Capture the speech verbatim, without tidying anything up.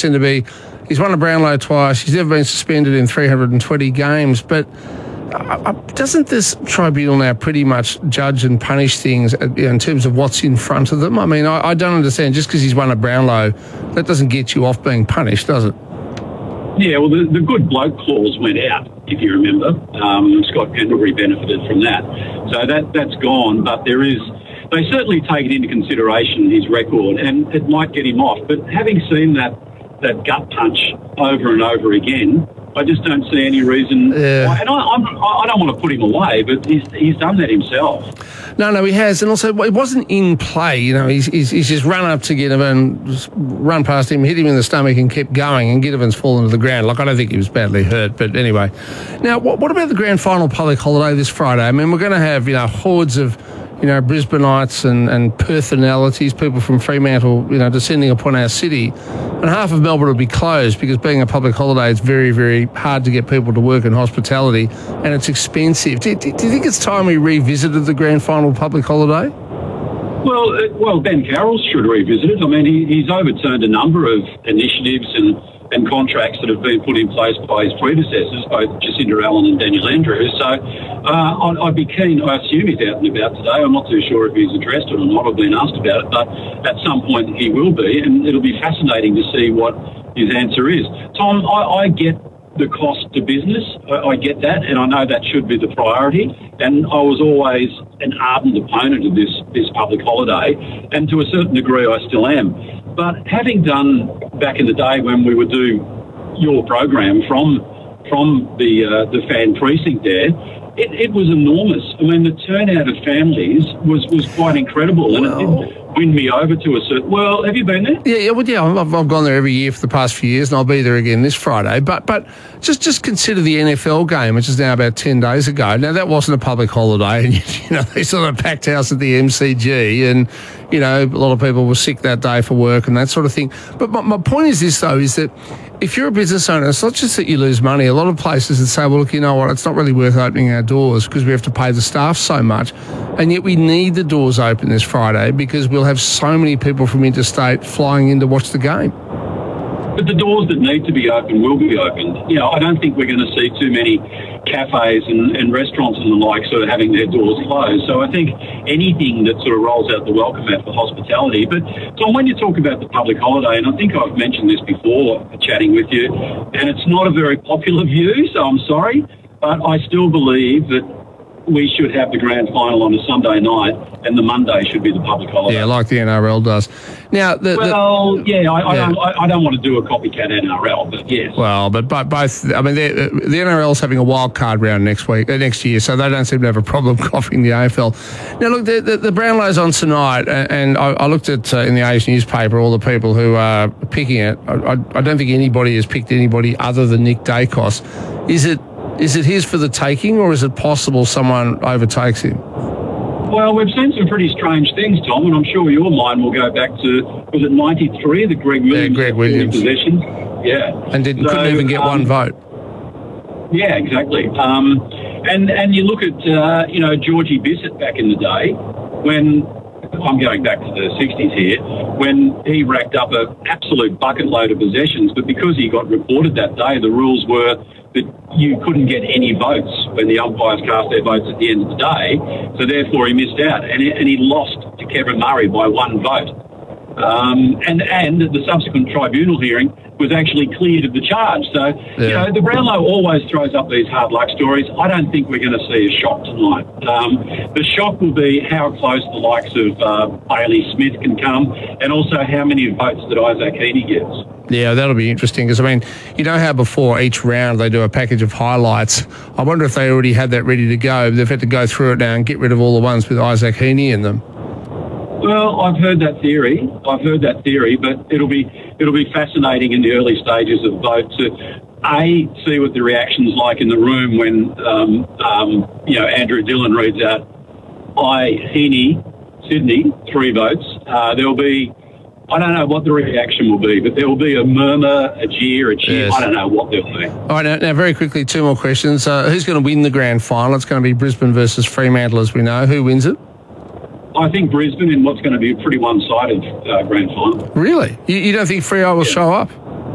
seem to be, he's won a Brownlow twice, he's never been suspended in three hundred twenty games, but uh, doesn't this tribunal now pretty much judge and punish things in terms of what's in front of them? I mean, I, I don't understand, just because he's won a Brownlow, that doesn't get you off being punished, does it? Yeah, well, the, the good bloke clause went out, if you remember. Um, Scott Pendlebury benefited from that. So that, that's gone, but there is... They certainly take it into consideration, his record, and it might get him off. But having seen that, that gut punch over and over again, I just don't see any reason. Yeah. Why, and I, I'm, I don't want to put him away, but he's he's done that himself. No, no, he has, and also it wasn't in play. You know, he's he's, he's just run up to Ginnivan, just run past him, hit him in the stomach, and kept going. And Ginnivan's fallen to the ground. Like, I don't think he was badly hurt, but anyway. Now, what, what about the grand final public holiday this Friday? I mean, we're going to have, you know, hordes of, you know, Brisbaneites and, and personalities, people from Fremantle, you know, descending upon our city. And half of Melbourne will be closed because being a public holiday, it's very, very hard to get people to work in hospitality and it's expensive. Do, do, do you think it's time we revisited the grand final public holiday? Well, uh, well, Ben Carroll should revisit it. I mean, he, he's overturned a number of initiatives and and contracts that have been put in place by his predecessors, both Jacinda Allen and Daniel Andrews. So uh, I'd, I'd be keen, I assume he's out and about today. I'm not too sure if he's addressed it or not or been asked about it, but at some point he will be, and it'll be fascinating to see what his answer is. Tom, I, I get the cost to business. I, I get that, and I know that should be the priority. And I was always an ardent opponent of this, this public holiday, and to a certain degree I still am. But having done back in the day when we would do your program from from the uh, the fan precinct there, it, it was enormous. I mean, the turnout of families was, was quite incredible, and well, it did win me over to a certain... Well, have you been there? Yeah, yeah, well, yeah, I've, I've gone there every year for the past few years, and I'll be there again this Friday. But but just just consider the N F L game, which is now about ten days ago. Now, that wasn't a public holiday, and you know they sort of packed house at the M C G, and you know a lot of people were sick that day for work and that sort of thing. But my, my point is this, though, is that if you're a business owner, it's not just that you lose money. A lot of places that say, well, look, you know what, it's not really worth opening our doors because we have to pay the staff so much. And yet we need the doors open this Friday because we'll have so many people from interstate flying in to watch the game. But the doors that need to be open will be opened. You know, I don't think we're going to see too many cafes and, and restaurants and the like sort of having their doors closed. So I think anything that sort of rolls out the welcome mat for hospitality. But Tom, when you talk about the public holiday, and I think I've mentioned this before chatting with you, and it's not a very popular view, so I'm sorry, but I still believe that we should have the grand final on a Sunday night and the Monday should be the public holiday. Yeah, like the N R L does. Now, the, well, the, yeah, I, I, yeah. Don't, I, I don't want to do a copycat N R L, but yes. Well, but, but both, I mean, the N R L's having a wild card round next week, uh, next year, so they don't seem to have a problem copying the A F L. Now, look, the, the, the Brownlow's on tonight, and I, I looked at uh, in the Age newspaper all the people who are picking it. I, I, I don't think anybody has picked anybody other than Nick Dacos. Is it is it his for the taking, or is it possible someone overtakes him? Well, we've seen some pretty strange things, Tom, and I'm sure your mind will go back to, was it ninety-three, the Greg Williams? Yeah, Greg Williams. Possession? Yeah. And didn't, so, couldn't even get um, one vote. Yeah, exactly. Um, and, and you look at, uh, you know, Georgie Bissett back in the day, when, I'm going back to the sixties here, when he racked up an absolute bucket load of possessions, but because he got reported that day, the rules were that you couldn't get any votes when the umpires cast their votes at the end of the day, so therefore he missed out, and he, and he lost to Kevin Murray by one vote. Um, and, and the subsequent tribunal hearing was actually cleared of the charge. So, yeah. you know, the Brownlow always throws up these hard luck stories. I don't think we're going to see a shock tonight. Um, the shock will be how close the likes of uh, Bailey Smith can come, and also how many votes that Isaac Heaney gets. Yeah, that'll be interesting because, I mean, you know how before each round they do a package of highlights. I wonder if they already had that ready to go. They've had to go through it now and get rid of all the ones with Isaac Heaney in them. Well, I've heard that theory. I've heard that theory, but it'll be it'll be fascinating in the early stages of vote to A, see what the reaction's like in the room when um, um, you know Andrew Dillon reads out I Heaney Sydney three votes. Uh, there'll be I don't know what the reaction will be, but there will be a murmur, a jeer, a cheer. Yes. I don't know what there'll be. All right, now, now very quickly, two more questions. Uh, who's going to win the grand final? It's going to be Brisbane versus Fremantle, as we know. Who wins it? I think Brisbane in what's going to be a pretty one-sided uh, grand final. Really? You, you don't think Freo will yeah. show up?